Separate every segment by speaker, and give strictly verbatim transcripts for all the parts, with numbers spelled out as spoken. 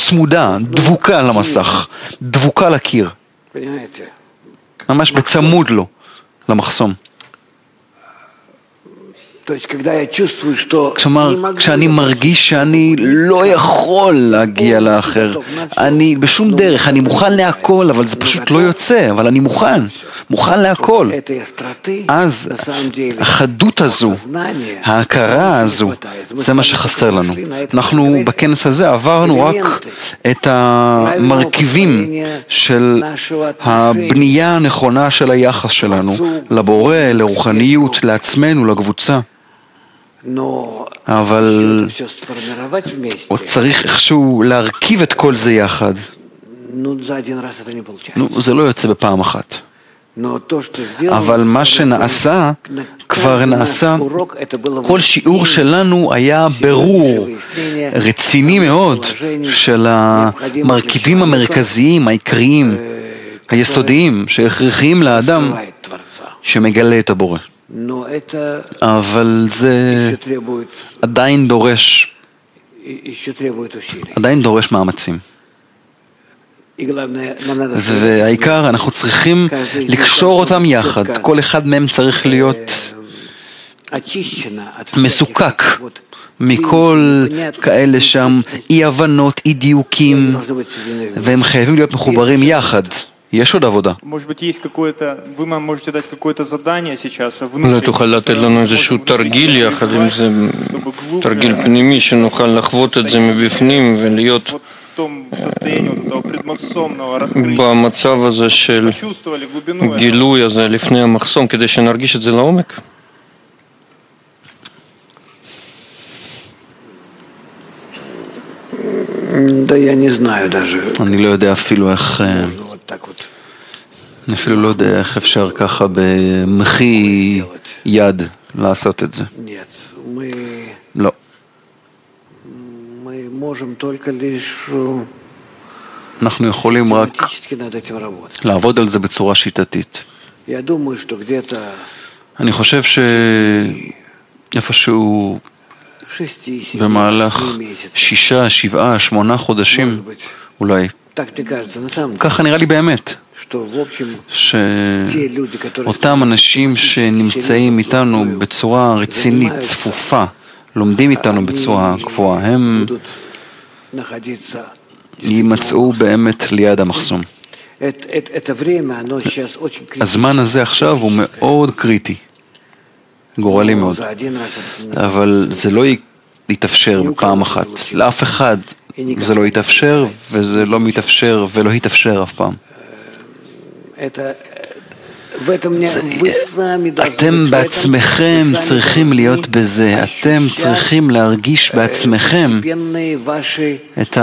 Speaker 1: צמודה, דבוקה למסך, דבוקה לקיר. ממש בצמוד לו, למחסום. כלומר, כשאני מרגיש שאני לא יכול להגיע לאחר, אני בשום דרך, אני מוכן להכל, אבל זה פשוט לא יוצא, אבל אני מוכן, מוכן להכל. אז החדות הזו, ההכרה הזו, זה מה שחסר לנו. אנחנו בכנס הזה עברנו רק את המרכיבים של הבנייה הנכונה של היחס שלנו, לבורא, לרוחניות, לעצמנו, לקבוצה. אבל עוד צריך איכשהו להרכיב את כל זה יחד. נו, זה לא יוצא בפעם אחת. אבל מה שנעשה, כבר נעשה, כל שיעור שלנו היה ברור, רציני מאוד, של המרכיבים המרכזיים, העיקריים, היסודיים, שהכרחיים לאדם שמגלה את הבורא. אבל זה עדיין דורש, עדיין דורש מאמצים. והעיקר, אנחנו צריכים לקשור אותם יחד. כל אחד מהם צריך להיות מסוכק מכל כאלה שם אי-הבנות, אי-דיוקים, והם חייבים להיות מחוברים יחד. יש עוד עבודה.
Speaker 2: אולי תוכל לתת לנו איזשהו תרגיל יחד עם זה, תרגיל פנימי שנוכל לחוות את זה מבפנים ולהיות במצב הזה של גילוי הזה לפני המחסום, כדי שנרגיש את זה לעומק.
Speaker 1: אני לא יודע אפילו איך, אני אפילו לא יודע איך אפשר ככה במחי יד לעשות את זה. לא. אנחנו יכולים רק לעבוד על זה בצורה שיטתית. אני חושב שאיפשהו במהלך שישה, שבעה, שמונה חודשים, אולי, ככה נראה לי באמת, שאותם אנשים שנמצאים איתנו בצורה רצינית, צפופה, לומדים איתנו בצורה קבועה, הם יימצאו באמת ליד המחסום. הזמן הזה עכשיו הוא מאוד קריטי, גורלי מאוד, אבל זה לא יתאפשר בפעם אחת. לאף אחד זה לא יתאפשר, וזה לא מתאפשר ולא יתאפשר אף פעם. אתם בעצמכם צריכים להיות בזה, אתם צריכים להרגיש בעצמכם את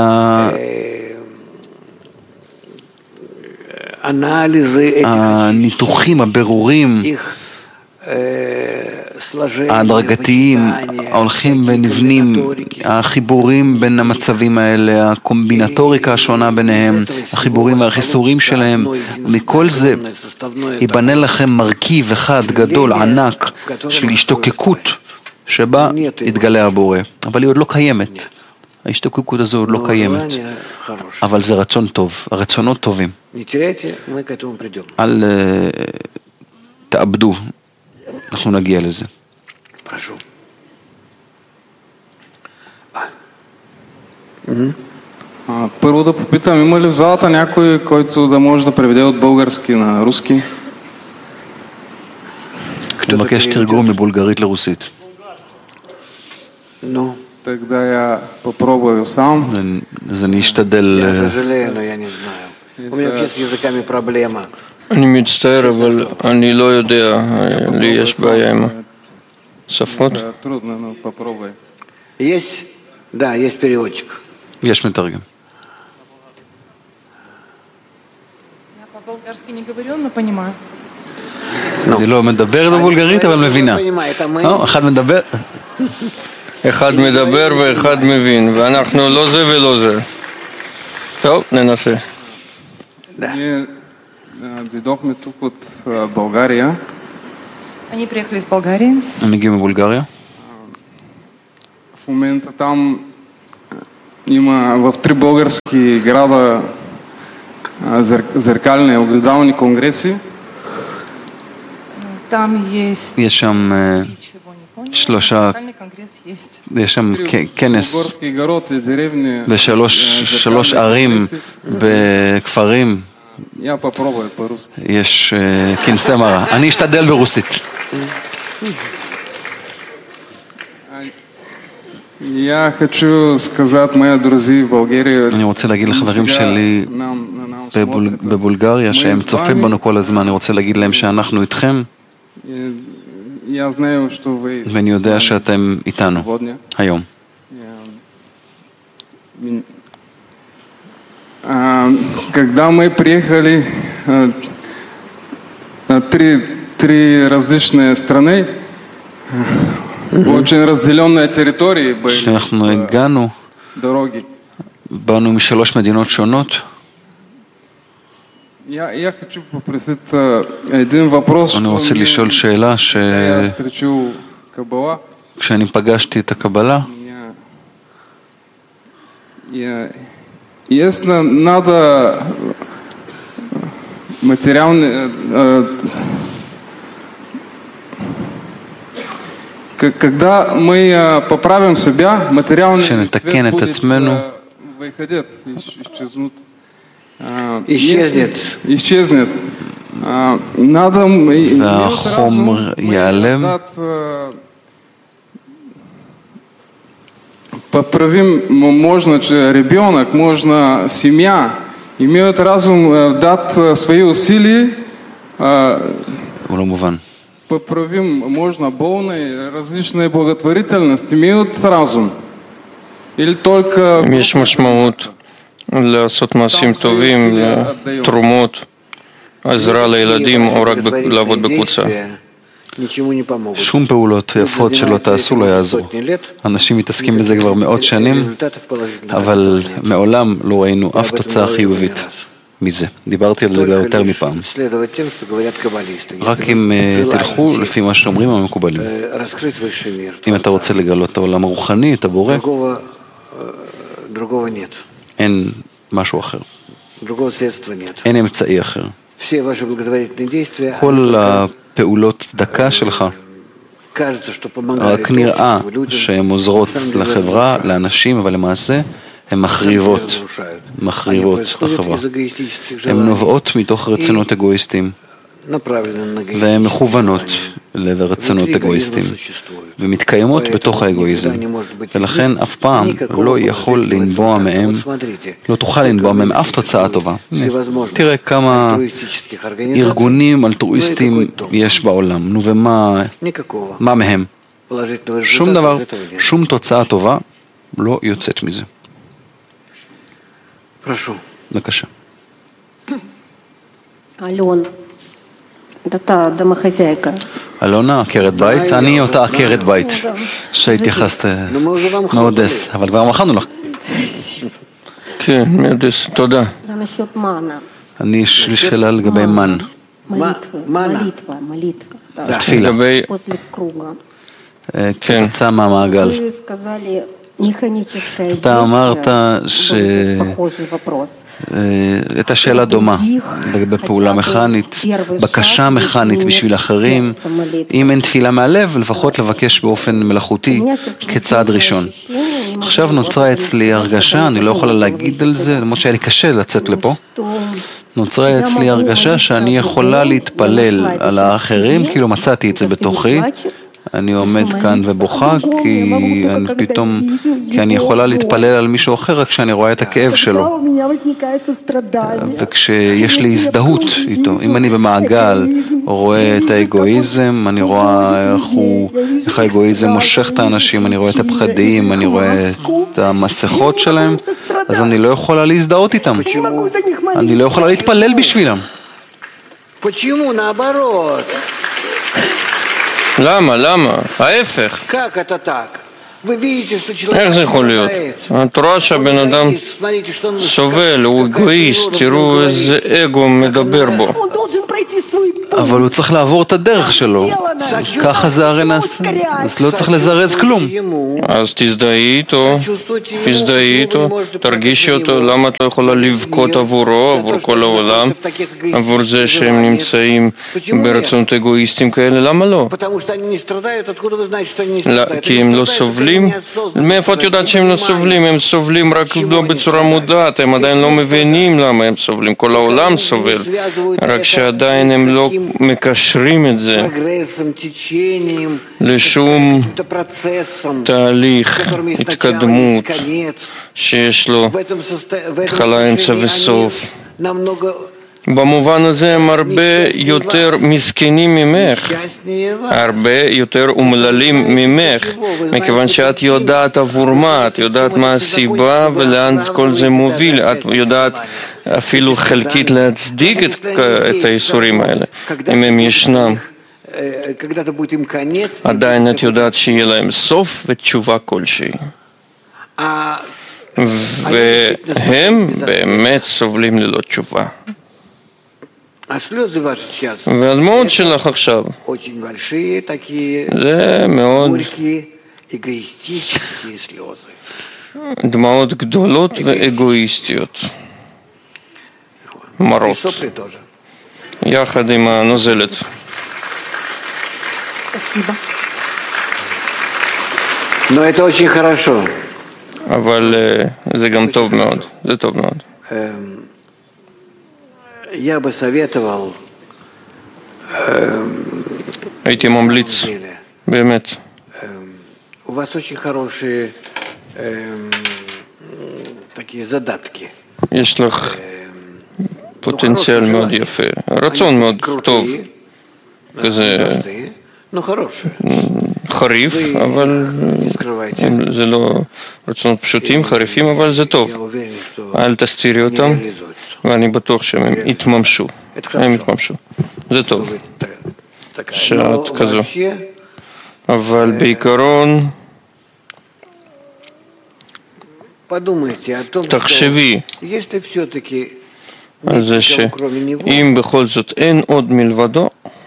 Speaker 1: הניתוחים, הבירורים ההדרגתיים, ההולכים ונבנים, החיבורים בין המצבים האלה, הקומבינטוריקה השונה ביניהם, החיבורים והחיסורים שלהם, מכל זה ייבנה לכם מרכיב אחד גדול, ענק, של השתוקקות שבה יתגלה הבורא, אבל היא עוד לא קיימת. ההשתוקקות הזו עוד לא קיימת, אבל זה רצון טוב, הרצונות טובים. אל תאבדו. אנחנו нагия לזה.
Speaker 3: Прошу.
Speaker 4: Първо да попитам, има ли в залата някой, който да може да преведе от български на руски?
Speaker 1: Кто מבקש תרגום מבולגרית לרוסית?
Speaker 3: Ну,
Speaker 4: тогда я попробую сам.
Speaker 1: אז אני אשתדל.
Speaker 3: Я сожалею, но я не знаю. У меня вообще с языками проблема.
Speaker 2: אני מצטער, אבל אני לא יודע, לי יש בעיה עם השפות.
Speaker 4: Трудно, но попробуй.
Speaker 3: Есть? Да, есть переводчик.
Speaker 1: יש מתרגם.
Speaker 5: Я по-болгарски не говорю, но понимаю.
Speaker 1: אני לא מדבר בבולגרית, אבל מבינה. אחד מדבר.
Speaker 2: אחד מדבר ואחד מבין, ואנחנו לא זה ולא זה. טוב, ננסה.
Speaker 4: דודохме тук от България.
Speaker 5: Они приехали из Болгарии.
Speaker 1: הם הגיעו מבולגריה.
Speaker 4: В момента там има в три български града зеркални огледални конгреси.
Speaker 5: Там есть
Speaker 1: יש שם אה,
Speaker 5: ничего не понял.
Speaker 1: שלושה,
Speaker 5: Локальный конгресс есть.
Speaker 1: יש שם כ- כנס
Speaker 4: Горски город и деревни.
Speaker 1: בשלוש שלוש
Speaker 4: зеркальные
Speaker 1: ערים,
Speaker 4: конгрессы.
Speaker 1: בכפרים,
Speaker 4: Я попробую по-русски.
Speaker 1: יש אה, כנסי מראה. אני אשתדל ברוסית.
Speaker 4: Я хочу сказать, мои друзья в Болгарии,
Speaker 1: אני רוצה להגיד לחברים
Speaker 4: сега
Speaker 1: שלי
Speaker 4: нам- на нам
Speaker 1: בבול-
Speaker 4: смотрят.
Speaker 1: בבולגריה, שהם
Speaker 4: Мы с
Speaker 1: צופים
Speaker 4: вами,
Speaker 1: בנו כל הזמן, אני רוצה להגיד להם שאנחנו איתכם,
Speaker 4: и Я знаю, что вы
Speaker 1: ואני יודע שאתם איתנו
Speaker 4: сегодня.
Speaker 1: היום.
Speaker 4: Мин- А, Когда мы приехали, а, а, три, три различные страны, очень разделенные территории были,
Speaker 1: כשאנחנו הגענו,
Speaker 4: дороги.
Speaker 1: באנו משלוש מדינות שונות.
Speaker 4: Я, я хочу попросить а, один вопрос,
Speaker 1: אני
Speaker 4: что
Speaker 1: רוצה
Speaker 4: мне-
Speaker 1: לשאול שאלה
Speaker 4: я встречу Каббала,
Speaker 1: שכשאני פגשתי את הקבלה,
Speaker 4: меня- я- если надо материальный, э, к- когда мы э, поправим себя, материальный
Speaker 1: כשנתקן
Speaker 4: свет
Speaker 1: את
Speaker 4: будет
Speaker 1: עצמנו,
Speaker 4: э, выходить, исч- исчезнут. А,
Speaker 3: Исчезнет.
Speaker 4: если- Исчезнет. А, Надо м- иметь
Speaker 1: והחומר
Speaker 4: разум, мы
Speaker 1: ייעלם.
Speaker 4: дать, э, Поправим м- можно че- ребенок, можно семья, имеют разум э, дать э, свои усилия, э,
Speaker 1: הוא לא מובן.
Speaker 4: поправим можно полные различные благотворительности, имеют разум. Или только
Speaker 2: יש משמעות לעשות מעשים טובים, תרומות, עזרה לילדים או רק ב- לעבוד בקבוצה.
Speaker 3: Ничему не помогут.
Speaker 1: שום פעולות יפות שלא תעשו לא יעזרו. אנשים מתעסקים בזה כבר מאות שנים, אבל מעולם לא ראינו אף תוצאה חיובית מזה. דיברתי על זה כבר יותר מפעם.
Speaker 3: Следовать тем, что говорят каббалисты.
Speaker 1: רק אם אה, תלכו לפי מה שאומרים המקובלים.
Speaker 3: Э, Раскрыть высший מир.
Speaker 1: אם אתה רוצה לגלות את העולם הרוחני, את הבורא,
Speaker 3: Другого, э, другого нет.
Speaker 1: אין משהו אחר.
Speaker 3: Другого средства нет.
Speaker 1: אין אמצעי אחר.
Speaker 3: Все ваши благотворительные действия,
Speaker 1: כל הפעולות דקה שלך
Speaker 3: кажется, что помогают
Speaker 1: רק נראה
Speaker 3: обществу, людям,
Speaker 1: שהן עוזרות
Speaker 3: на самом деле
Speaker 1: לחברה,
Speaker 3: разрушают.
Speaker 1: לאנשים, אבל למעשה הן מחריבות,
Speaker 3: разрушают. Они
Speaker 1: מחריבות
Speaker 3: происходят
Speaker 1: לחברה.
Speaker 3: из эгоистических
Speaker 1: הן
Speaker 3: желаний,
Speaker 1: נובעות מתוך רצונות אגואיסטיים,
Speaker 3: направлены на
Speaker 1: והן
Speaker 3: эгоистические
Speaker 1: מכוונות
Speaker 3: желания.
Speaker 1: לעבר רצונות
Speaker 3: Внутри эгоизма
Speaker 1: אגואיסטיים,
Speaker 3: существует.
Speaker 1: ומתקיימות בתוך האגואיזם, ולכן אף פעם לא יכול לנבוע מהם, לא תוכל לנבוע מהם אף תוצאה טובה. תראה כמה ארגונים אלטרואיסטיים יש בעולם, נו ומה מה מהם? שום דבר, שום תוצאה טובה לא יוצאת מזה. בבקשה.
Speaker 6: אלון, אתה домохозяйка.
Speaker 1: אלונה, עקרת בית, אני אותה עקרת בית שהתייחסת מאודס, אבל כבר מכרנו לך.
Speaker 2: כן, מאודס, תודה.
Speaker 6: насчет мана.
Speaker 1: אני יש לי שאלה לגבי מן,
Speaker 6: Молитвы, молитва, молитва.
Speaker 1: תפילה,
Speaker 2: לגבי,
Speaker 6: После круга.
Speaker 1: אה, כתוצאה מהמעגל.
Speaker 6: Вы сказали механическое
Speaker 1: אתה אמרת ש...
Speaker 6: похожий вопрос.
Speaker 1: הייתה שאלה דומה לגבי פעולה מכנית, בקשה מכנית בשביל אחרים. אם אין תפילה מהלב, לפחות לבקש באופן מלאכותי כצעד ראשון. עכשיו נוצרה אצלי הרגשה, אני לא יכולה להגיד על זה, למרות שהיה לי קשה לצאת לפה. נוצרה אצלי הרגשה שאני יכולה להתפלל על האחרים, כאילו מצאתי את זה בתוכי. אני עומד כאן ובוכה כי אני פתאום, כי אני יכולה להתפלל על מישהו אחר רק כשאני רואה את הכאב שלו. וכשיש לי הזדהות איתו, אם אני במעגל רואה את האגואיזם, אני רואה איך, הוא, איך האגואיזם מושך את האנשים, אני רואה את הפחדים, אני רואה את המסכות שלהם, אז אני לא יכולה להזדהות איתם. אני לא יכולה להתפלל בשבילם.
Speaker 3: Почему наоборот?
Speaker 2: למה? למה? ההפך.
Speaker 3: Как это так? Вы видите, что человек
Speaker 2: איך זה יכול להיות? את רואה שהבן אדם סובל, הוא אגואיסט, תראו איזה אגו מדבר בו.
Speaker 1: אבל הוא צריך לעבור את הדרך שלו. ככה זה הרי נעשה. אז לא צריך לזרז כלום.
Speaker 2: אז תזדהי איתו, תזדהי איתו, תרגישי אותו, למה את לא יכולה לבכות עבורו, עבור כל העולם, עבור זה שהם נמצאים ברצונות אגואיסטיים כאלה, למה לא? כי הם לא סובלים? מאיפה את יודעת שהם לא סובלים? הם סובלים רק לא בצורה מודעת, הם עדיין לא מבינים למה הם סובלים, כל העולם סובל, רק שעדיין הם לא מקשרים את זה לשום תהליך, התקדמות, שיש לו התחלה, אמצע וסוף. במובן הזה הם הרבה יותר מסכנים ממך, הרבה יותר אומללים ממך, מכיוון שאת יודעת עבור מה, את יודעת מה הסיבה ולאן כל זה מוביל, את יודעת אפילו חלקית להצדיק את, את האיסורים האלה, אם הם ישנם. עדיין את יודעת שיהיה להם סוף ותשובה כלשהי. והם באמת סובלים ללא תשובה. והדמעות שלך עכשיו זה מאוד דמעות גדולות ואגואיסטיות, מרות, יחד עם הנוזלת. אבל זה גם טוב מאוד, זה טוב מאוד. הייתי ממליץ, באמת. יש לך פוטנציאל מאוד יפה, רצון מאוד טוב, כזה חריף, אבל זה לא רצונות פשוטים, חריפים, אבל זה טוב. אל תסתירי אותם, ואני בטוח שהם יתממשו. הם יתממשו. זה טוב. שאת כזו. אבל בעיקרון, תחשבי על זה שאם בכל זאת אין עוד מלבדו,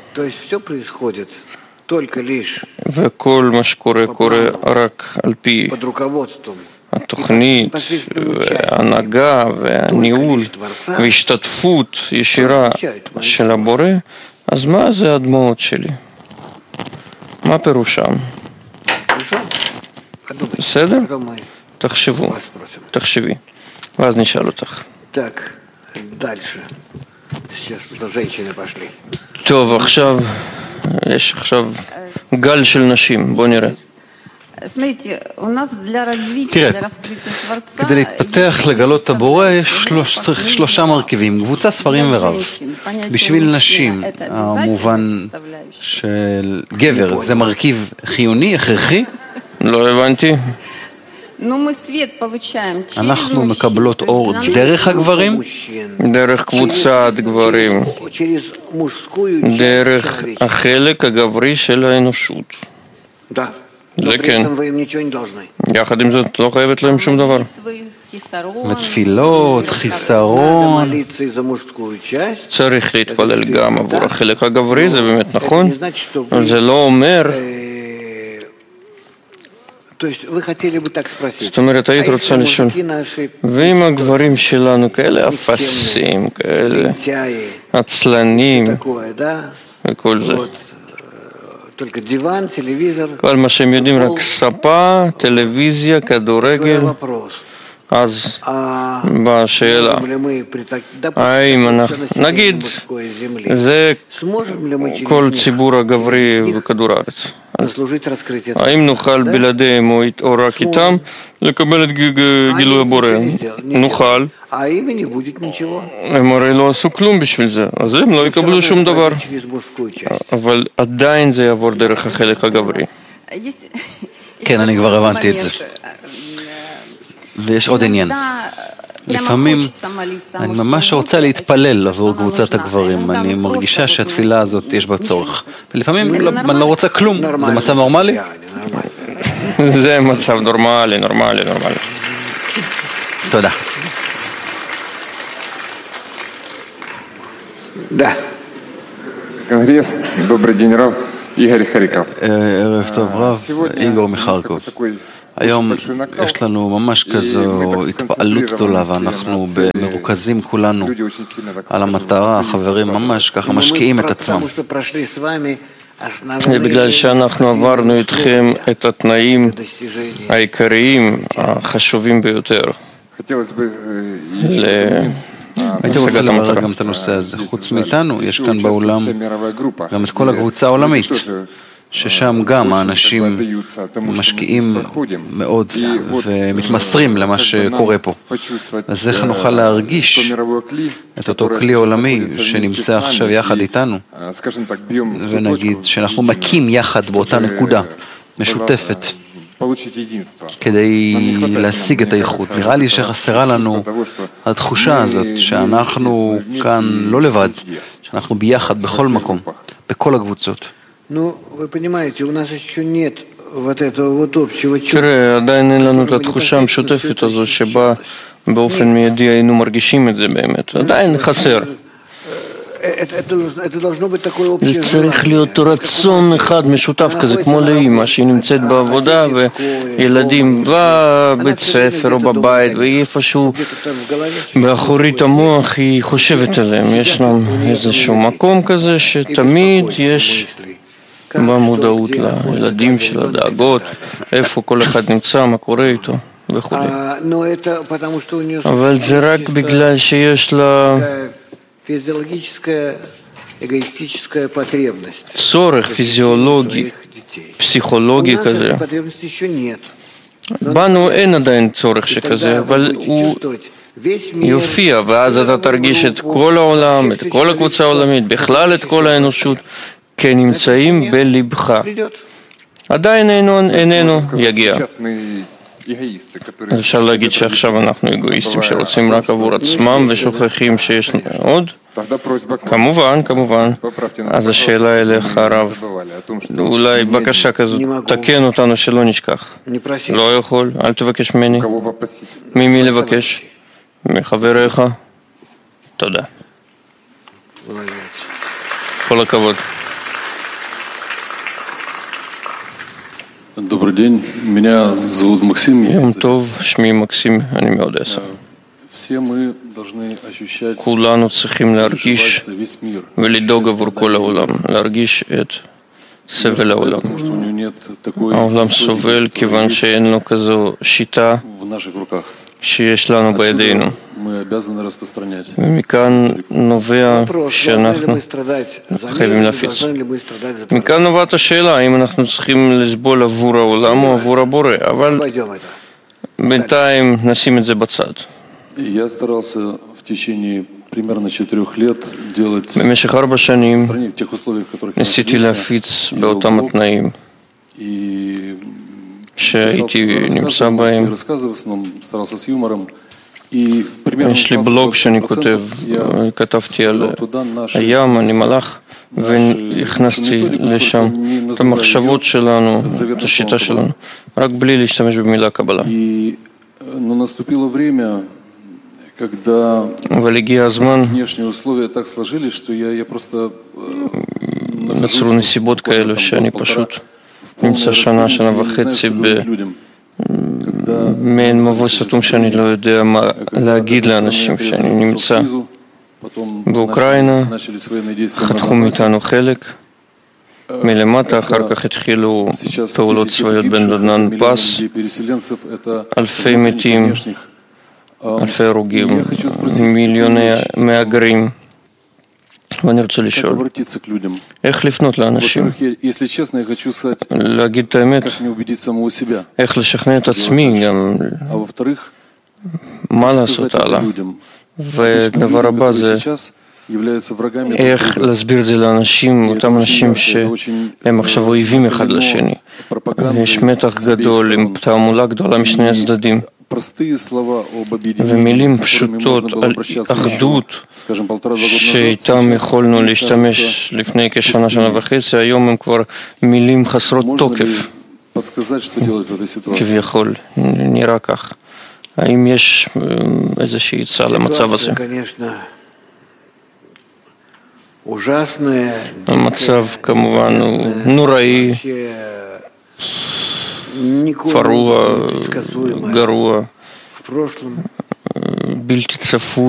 Speaker 2: וכל מה שקורה קורה רק על פי התוכנית וההנהגה והניהול והשתתפות ישירה של הבורא, אז מה זה הדמעות שלי? מה פירושם? בסדר? תחשבו, תחשבי, ואז נשאל אותך. טוב, עכשיו יש עכשיו גל של נשים, בוא נראה.
Speaker 1: תראה, כדי להתפתח לגלות את הבורא יש צריך שלושה מרכיבים, קבוצה, ספרים ורב. בשביל נשים, המובן של גבר, זה מרכיב חיוני, הכרחי?
Speaker 2: לא הבנתי.
Speaker 1: אנחנו מקבלות אור דרך הגברים?
Speaker 2: דרך קבוצת גברים, דרך החלק הגברי של האנושות. זה כן. יחד עם זאת לא חייבת להם שום דבר.
Speaker 1: ותפילות, חיסרון.
Speaker 2: צריך להתפלל גם עבור החלק הגברי, זה באמת נכון, אבל זה לא אומר. זאת אומרת, היית רוצה לשאול, ואם הגברים שלנו כאלה אפסים, כאלה עצלנים וכל זה, כל מה שהם יודעים רק ספה, טלוויזיה, כדורגל, אז בשאלה, האם אנחנו, נגיד, זה כל ציבור הגברי בכדור הארץ. האם נוכל בלעדיהם או רק איתם לקבל את גילוי הבורא? נוכל. הם הרי לא עשו כלום בשביל זה, אז הם לא יקבלו שום דבר. אבל עדיין זה יעבור דרך החלק הגברי.
Speaker 1: כן, אני כבר הבנתי את זה. ויש עוד עניין. לפעמים אני ממש רוצה להתפלל עבור קבוצת הגברים. אני מרגישה שהתפילה הזאת יש בה צורך. ולפעמים אני לא רוצה כלום. זה מצב נורמלי?
Speaker 2: זה מצב נורמלי, נורמלי, נורמלי.
Speaker 1: תודה.
Speaker 3: Да.
Speaker 7: Конгресс. Добрый день, Рав. Игорь Харьков.
Speaker 1: ערב טוב רב, איגור מחרקוב. היום יש לנו ממש כזו התפעלות גדולה ואנחנו מרוכזים כולנו על המטרה, החברים ממש ככה משקיעים את עצמם.
Speaker 2: בגלל שאנחנו עברנו איתכם את התנאים העיקריים, החשובים ביותר.
Speaker 1: הייתי רוצה לברר גם את הנושא הזה. חוץ מאיתנו, יש כאן באולם גם את כל הקבוצה העולמית, ששם גם האנשים משקיעים מאוד ומתמסרים למה שקורה פה. אז איך נוכל להרגיש את אותו כלי עולמי שנמצא עכשיו יחד איתנו, ונגיד שאנחנו מכים יחד באותה נקודה משותפת, כדי להשיג את האיכות. נראה לי שחסרה לנו התחושה הזאת שאנחנו כאן לא לבד, שאנחנו ביחד בכל מקום, בכל הקבוצות.
Speaker 2: תראה, עדיין אין לנו את התחושה המשותפת הזו שבה באופן מיידי היינו מרגישים את זה באמת. עדיין חסר. זה צריך להיות רצון אחד משותף כזה, כמו לאמא שהיא נמצאת בעבודה וילדים בבית ספר או בבית ואיפשהו באחורית המוח היא חושבת עליהם. יש לנו איזשהו מקום כזה שתמיד יש במודעות לילדים של הדאגות, איפה כל אחד נמצא, מה קורה איתו וכו'. אבל זה רק בגלל שיש לה צורך פיזיולוגי, פסיכולוגי כזה. בנו אין עדיין צורך שכזה, אבל הוא יופיע, ואז אתה תרגיש את כל העולם, את כל הקבוצה העולמית, בכלל את כל האנושות, כנמצאים בלבך. עדיין איננו יגיע. אז אפשר להגיד שעכשיו אנחנו אגואיסטים שרוצים רק עבור עצמם ושוכחים שיש עוד? כמובן, כמובן. אז השאלה אליך הרב, אולי בקשה כזאת, תקן אותנו שלא נשכח. לא יכול, אל תבקש ממני. ממי לבקש? מחבריך? תודה. כל הכבוד.
Speaker 8: Добрый день, меня зовут Максим.
Speaker 2: יום טוב, שמי מקסים, אני מאודסה. כולנו צריכים להרגיש ולדאוג עבור כל העולם, להרגיש את סבל העולם. העולם סובל כיוון שאין לו כזו שיטה שיש לנו בידינו. ומכאן נובע שאנחנו חייבים להפיץ. מכאן נובעת השאלה האם אנחנו צריכים לסבול עבור העולם או עבור הבורא, אבל בינתיים נשים את זה בצד. במשך ארבע שנים ניסיתי להפיץ באותם התנאים שהייתי נמצא בהם. יש לי בלוג שאני כותב, כתבתי על הים, אני מלאך, והכנסתי לשם את המחשבות שלנו, את השיטה שלנו, רק בלי להשתמש במילה קבלה. אבל הגיע הזמן, נוצרו נסיבות כאלו שאני פשוט נמצא שנה, שנה וחצי במעין מבוי סתום שאני לא יודע מה להגיד לאנשים שאני נמצא באוקראינה, חתכו מאיתנו חלק מלמטה, אחר כך התחילו פעולות צבאיות בין דונבאס, אלפי מתים, אלפי הרוגים, מיליוני מהגרים. ואני רוצה לשאול, איך לפנות לאנשים? להגיד את האמת, איך לשכנע את עצמי גם, מה לעשות הלאה? ודבר הבא זה, איך להסביר את זה לאנשים, אותם אנשים שהם עכשיו אויבים אחד לשני. יש מתח גדול עם תעמולה גדולה משני הצדדים. ומילים פשוטות על אחדות שאיתם יכולנו להשתמש לפני כשנה, שנה וחצי, היום הם כבר מילים חסרות תוקף, כביכול, נראה כך. האם יש איזושהי עצה למצב הזה? המצב כמובן הוא נוראי, פרוע, גרוע, בלתי צפוי.